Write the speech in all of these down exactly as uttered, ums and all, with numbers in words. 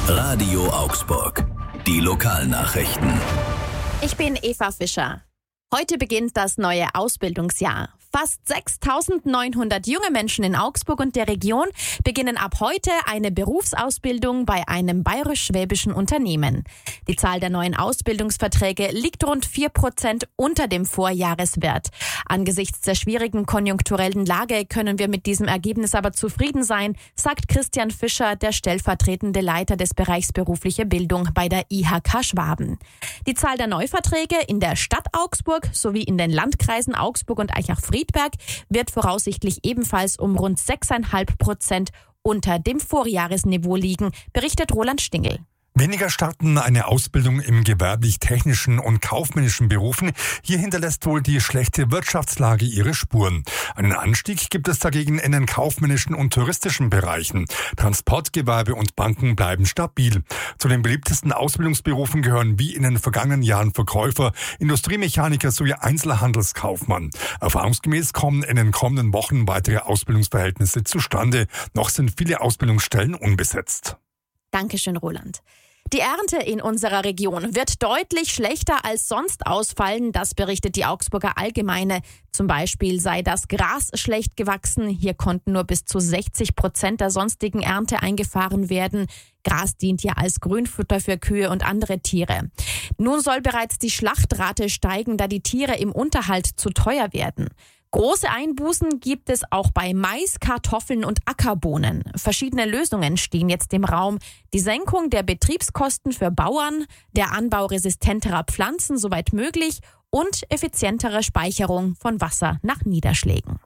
Radio Augsburg. Die Lokalnachrichten. Ich bin Eva Fischer. Heute beginnt das neue Ausbildungsjahr. Fast sechstausendneunhundert junge Menschen in Augsburg und der Region beginnen ab heute eine Berufsausbildung bei einem bayerisch-schwäbischen Unternehmen. Die Zahl der neuen Ausbildungsverträge liegt rund vier Prozent unter dem Vorjahreswert. Angesichts der schwierigen konjunkturellen Lage können wir mit diesem Ergebnis aber zufrieden sein, sagt Christian Fischer, der stellvertretende Leiter des Bereichs berufliche Bildung bei der I H K Schwaben. Die Zahl der Neuverträge in der Stadt Augsburg sowie in den Landkreisen Augsburg und Eichach-Friedberg wird voraussichtlich ebenfalls um rund sechs Komma fünf Prozent unter dem Vorjahresniveau liegen, berichtet Roland Stingel. Weniger starten eine Ausbildung im gewerblich-technischen und kaufmännischen Berufen. Hier hinterlässt wohl die schlechte Wirtschaftslage ihre Spuren. Einen Anstieg gibt es dagegen in den kaufmännischen und touristischen Bereichen. Transportgewerbe und Banken bleiben stabil. Zu den beliebtesten Ausbildungsberufen gehören wie in den vergangenen Jahren Verkäufer, Industriemechaniker sowie Einzelhandelskaufmann. Erfahrungsgemäß kommen in den kommenden Wochen weitere Ausbildungsverhältnisse zustande. Noch sind viele Ausbildungsstellen unbesetzt. Dankeschön, Roland. Die Ernte in unserer Region wird deutlich schlechter als sonst ausfallen, das berichtet die Augsburger Allgemeine. Zum Beispiel sei das Gras schlecht gewachsen, hier konnten nur bis zu sechzig Prozent der sonstigen Ernte eingefahren werden. Gras dient ja als Grünfutter für Kühe und andere Tiere. Nun soll bereits die Schlachtrate steigen, da die Tiere im Unterhalt zu teuer werden. Große Einbußen gibt es auch bei Mais, Kartoffeln und Ackerbohnen. Verschiedene Lösungen stehen jetzt im Raum. Die Senkung der Betriebskosten für Bauern, der Anbau resistenterer Pflanzen soweit möglich und effizientere Speicherung von Wasser nach Niederschlägen.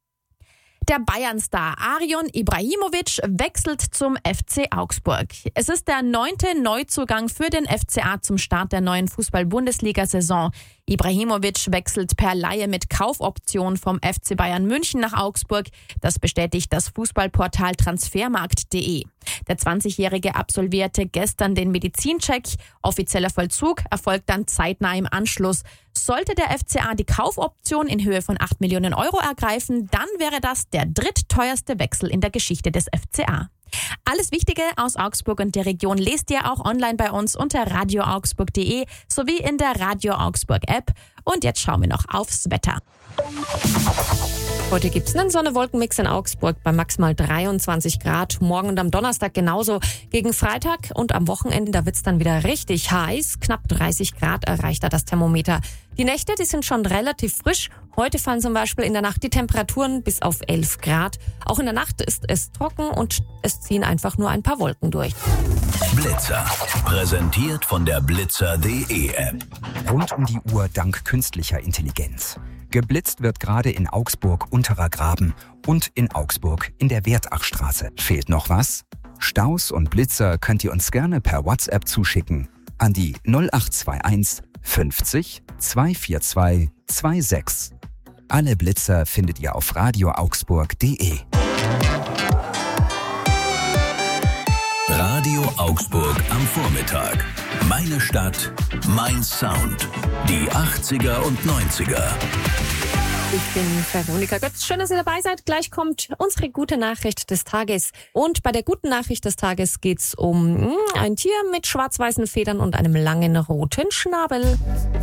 Der Bayern-Star Arion Ibrahimovic wechselt zum F C Augsburg. Es ist der neunte Neuzugang für den F C A zum Start der neuen Fußball-Bundesliga-Saison. Ibrahimovic wechselt per Leihe mit Kaufoption vom F C Bayern München nach Augsburg. Das bestätigt das Fußballportal transfermarkt punkt de. Der zwanzigjährige absolvierte gestern den Medizincheck. Offizieller Vollzug erfolgt dann zeitnah im Anschluss. Sollte der F C A die Kaufoption in Höhe von acht Millionen Euro ergreifen, dann wäre das der drittteuerste Wechsel in der Geschichte des F C A. Alles Wichtige aus Augsburg und der Region lest ihr auch online bei uns unter radio augsburg punkt de sowie in der Radio Augsburg App. Und jetzt schauen wir noch aufs Wetter. Heute gibt's einen Sonne-Wolken-Mix in Augsburg bei maximal dreiundzwanzig Grad. Morgen und am Donnerstag genauso. Gegen Freitag und am Wochenende, da wird's dann wieder richtig heiß. Knapp dreißig Grad erreicht da das Thermometer. Die Nächte, die sind schon relativ frisch. Heute fallen zum Beispiel in der Nacht die Temperaturen bis auf elf Grad. Auch in der Nacht ist es trocken und es ziehen einfach nur ein paar Wolken durch. Blitzer. Präsentiert von der blitzer punkt de App. Rund um die Uhr dank künstlicher Intelligenz. Geblitzt wird gerade in Augsburg Unterer Graben und in Augsburg in der Wertachstraße. Fehlt noch was? Staus und Blitzer könnt ihr uns gerne per WhatsApp zuschicken an die null acht zwei eins fünfzig zweihundertvierundzwanzig sechsundzwanzig. Alle Blitzer findet ihr auf radio augsburg punkt de. Radio Augsburg am Vormittag. Meine Stadt, mein Sound. Die achtziger und neunziger. Ich bin Veronika Götz. Schön, dass ihr dabei seid. Gleich kommt unsere gute Nachricht des Tages. Und bei der guten Nachricht des Tages geht's um ein Tier mit schwarz-weißen Federn und einem langen roten Schnabel.